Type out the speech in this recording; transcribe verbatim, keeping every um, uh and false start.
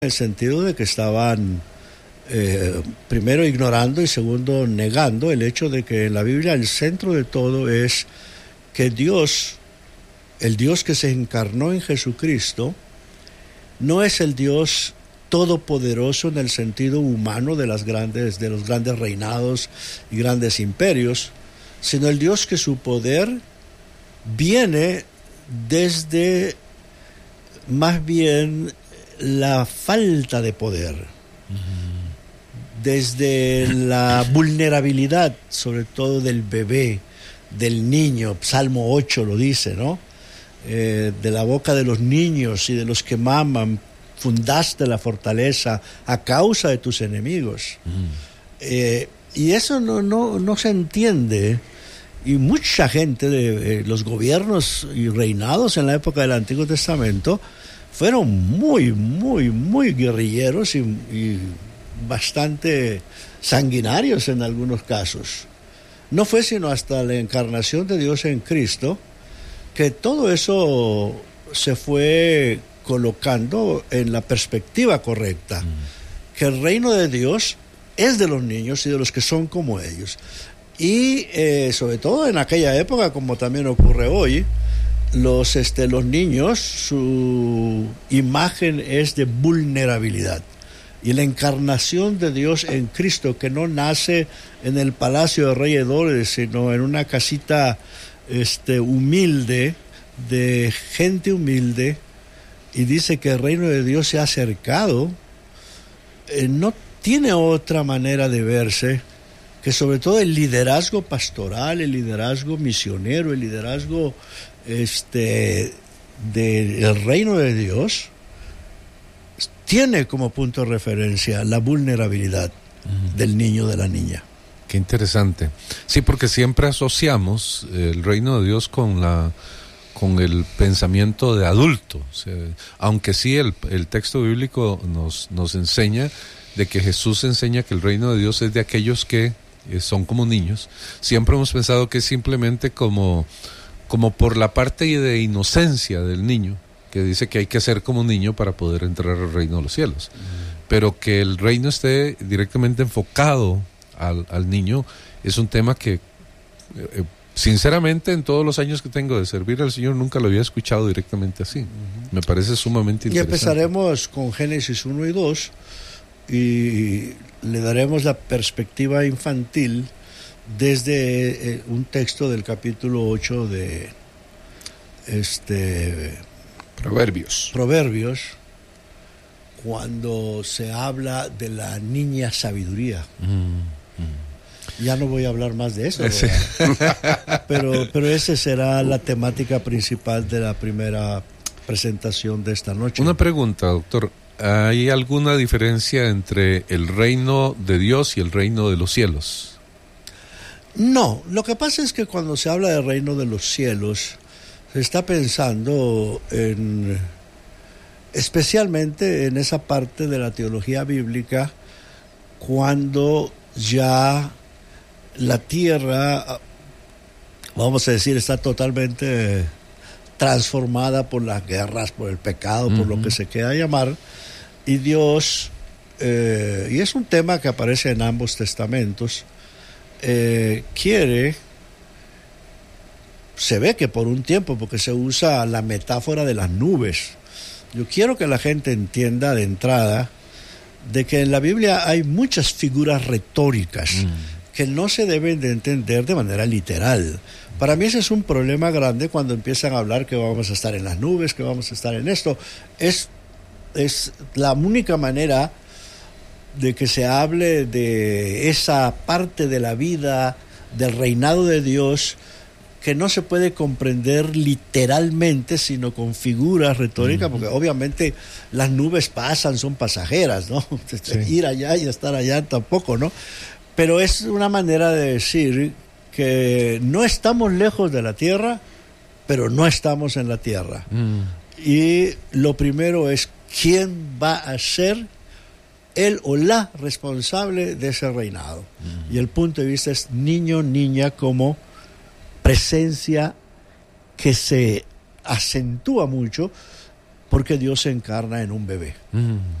en el sentido de que estaban eh, primero ignorando y segundo negando el hecho de que en la Biblia el centro de todo es que Dios, el Dios que se encarnó en Jesucristo, no es el Dios todopoderoso en el sentido humano de las grandes, de los grandes reinados y grandes imperios, sino el Dios que su poder viene desde más bien la falta de poder, uh-huh. desde la vulnerabilidad, sobre todo del bebé, del niño. Salmo ocho lo dice, ¿no? Eh, de la boca de los niños y de los que maman fundaste la fortaleza a causa de tus enemigos. Uh-huh. Eh, y eso no, no, no se entiende. Y mucha gente de eh, los gobiernos y reinados en la época del Antiguo Testamento fueron muy, muy, muy guerrilleros y, y bastante sanguinarios en algunos casos. No fue sino hasta la encarnación de Dios en Cristo que todo eso se fue colocando en la perspectiva correcta, mm. que el reino de Dios es de los niños y de los que son como ellos. Y eh, sobre todo en aquella época, como también ocurre hoy, los, este, los niños, su imagen es de vulnerabilidad. Y la encarnación de Dios en Cristo, que no nace en el palacio de reyes, sino en una casita este, humilde, de gente humilde, y dice que el reino de Dios se ha acercado, eh, no tiene otra manera de verse que sobre todo el liderazgo pastoral, el liderazgo misionero, el liderazgo este, del reino de Dios, tiene como punto de referencia la vulnerabilidad uh-huh. del niño, de la niña. Qué interesante. Sí, porque siempre asociamos el reino de Dios con la con el pensamiento de adulto. O sea, aunque sí el, el texto bíblico nos, nos enseña de que Jesús enseña que el reino de Dios es de aquellos que son como niños, siempre hemos pensado que es simplemente como, como por la parte de inocencia del niño, que dice que hay que ser como un niño para poder entrar al reino de los cielos, mm. pero que el reino esté directamente enfocado al, al niño es un tema que eh, sinceramente en todos los años que tengo de servir al Señor nunca lo había escuchado directamente así. Uh-huh. Me parece sumamente interesante. Y empezaremos con Génesis uno y dos y le daremos la perspectiva infantil desde eh, un texto del capítulo ocho de este Proverbios. Proverbios, cuando se habla de la niña sabiduría. Mm, mm. Ya no voy a hablar más de eso, sí. pero pero esa será la temática principal de la primera presentación de esta noche. Una pregunta, doctor. ¿Hay alguna diferencia entre el reino de Dios y el reino de los cielos? No, lo que pasa es que cuando se habla del reino de los cielos, se está pensando en, especialmente en esa parte de la teología bíblica, cuando ya la tierra, vamos a decir, está totalmente transformada por las guerras, por el pecado, uh-huh. por lo que se quiera llamar. Y Dios, eh, y es un tema que aparece en ambos testamentos, eh, quiere, se ve que por un tiempo, porque se usa la metáfora de las nubes. Yo quiero que la gente entienda de entrada de que en la Biblia hay muchas figuras retóricas mm. que no se deben de entender de manera literal. Para mí ese es un problema grande cuando empiezan a hablar que vamos a estar en las nubes, que vamos a estar en esto. Es Es la única manera de que se hable de esa parte de la vida, del reinado de Dios, que no se puede comprender literalmente, sino con figuras retóricas, uh-huh. porque obviamente las nubes pasan, son pasajeras, ¿no? Sí. Ir allá y estar allá tampoco, ¿no? Pero es una manera de decir que no estamos lejos de la tierra, pero no estamos en la tierra. Uh-huh. Y lo primero es quién va a ser él o la responsable de ese reinado. Uh-huh. Y el punto de vista es niño, niña, como presencia que se acentúa mucho porque Dios se encarna en un bebé. Uh-huh.